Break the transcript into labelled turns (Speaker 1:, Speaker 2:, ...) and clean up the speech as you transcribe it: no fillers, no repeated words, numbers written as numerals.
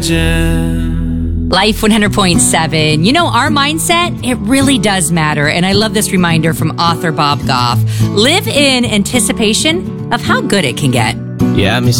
Speaker 1: Life 100.7. You know, our mindset, it really does matter. And I love this reminder from author Bob Goff. Live in anticipation of how good it can get.
Speaker 2: Yeah, Miss